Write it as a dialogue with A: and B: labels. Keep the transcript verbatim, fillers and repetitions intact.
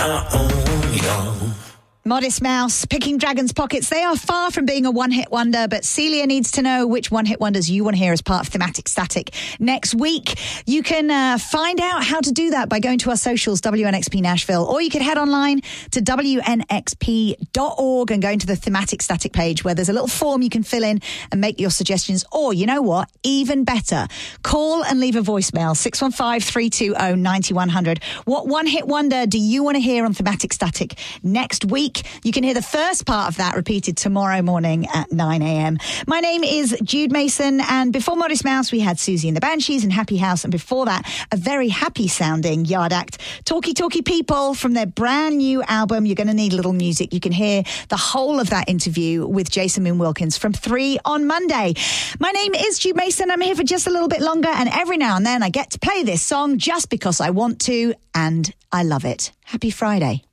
A: I own you.
B: Modest Mouse, Picking Dragon's Pockets. They are far from being a one-hit wonder, but Celia needs to know which one-hit wonders you want to hear as part of Thematic Static next week. You can uh, find out how to do that by going to our socials, W N X P Nashville, or you could head online to W N X P dot org and go into the Thematic Static page where there's a little form you can fill in and make your suggestions. Or, you know what? Even better, call and leave a voicemail, six one five, three two zero, nine one zero zero. What one-hit wonder do you want to hear on Thematic Static next week? You can hear the first part of that repeated tomorrow morning at nine a.m. My name is Jude Mason, and before Modest Mouse, we had Susie and the Banshees and Happy House, and before that, a very happy-sounding Yard Act, Talkie Talkie People, from their brand new album, You're Gonna Need a Little Music. You can hear the whole of that interview with Jason Moon Wilkins from three on Monday. My name is Jude Mason. I'm here for just a little bit longer, and every now and then I get to play this song just because I want to, and I love it. Happy Friday.